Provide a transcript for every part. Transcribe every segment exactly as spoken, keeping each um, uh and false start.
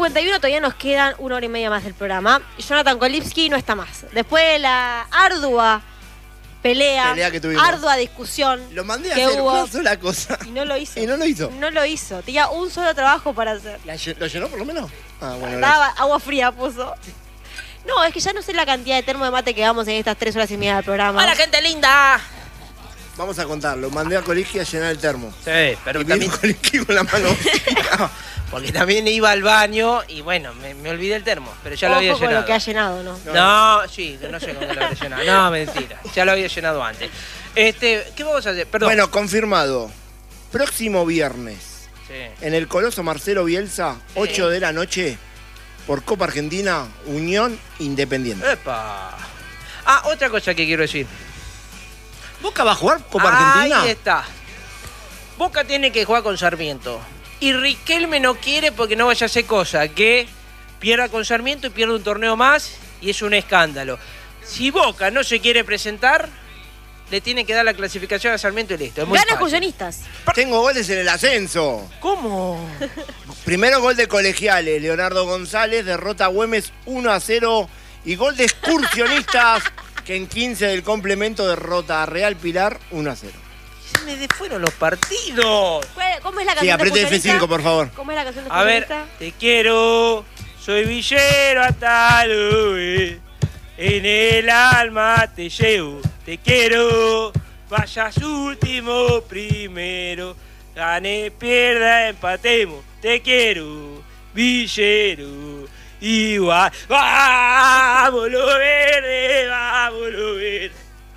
cincuenta y uno, todavía nos quedan una hora y media más del programa. Jonathan Kolipsky no está más. Después de la ardua pelea, pelea que tuvimos. ardua discusión. Lo mandé a que hacer hubo, una sola cosa. Y no lo hizo. Y no lo hizo. No lo hizo. Tenía un solo trabajo para hacer. ¿La, ¿Lo llenó por lo menos? Ah, bueno. Estaba, agua fría puso. No, es que ya no sé la cantidad de termo de mate que vamos en estas tres horas y media del programa. ¡Hola, gente linda! Vamos a contarlo. Mandé a Kolipsky a llenar el termo. Sí, pero y también... Kolipsky con la mano. No, porque también iba al baño y bueno, me, me olvidé el termo, pero ya Ojo lo había con llenado. lo que ha llenado, ¿no? No, no sí, no sé cómo lo había llenado. No, mentira, ya lo había llenado antes. Este, ¿qué vamos a hacer? Perdón. Bueno, confirmado. Próximo viernes, Sí. en el Coloso Marcelo Bielsa, Sí. ocho de la noche, por Copa Argentina, Unión Independiente. ¡Epa! Ah, otra cosa que quiero decir. ¿Boca va a jugar Copa Ahí Argentina? está. Boca tiene que jugar con Sarmiento. Y Riquelme no quiere porque no vaya a hacer cosa, que pierda con Sarmiento y pierda un torneo más y es un escándalo. Si Boca no se quiere presentar, le tiene que dar la clasificación a Sarmiento y listo. Es muy Gana fácil. Excursionistas. Tengo goles en el ascenso. ¿Cómo? Primero gol de Colegiales, Leonardo González, derrota a Güemes uno a cero. Y gol de Excursionistas, que en quince del complemento derrota a Real Pilar uno a cero. Se me de- fueron los partidos. ¿Cómo es la canción Sí, de apriete F Excursionista? cinco, por favor. ¿Cómo es la canción de A ver, Excursionista? te quiero, soy villero hasta Luis. En el alma te llevo, te quiero, vayas último primero, gane, pierda, empatemos, te quiero, villero, igual, vámonos verde, vámonos verde.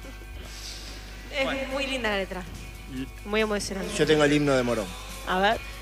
Es muy linda la letra. Muy emocionante. Yo tengo el himno de Morón. A ver.